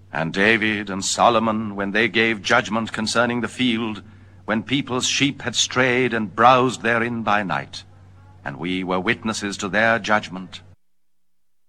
And David and Solomon, when they gave judgment concerning the field, when people's sheep had strayed and browsed therein by night, and we were witnesses to their judgment,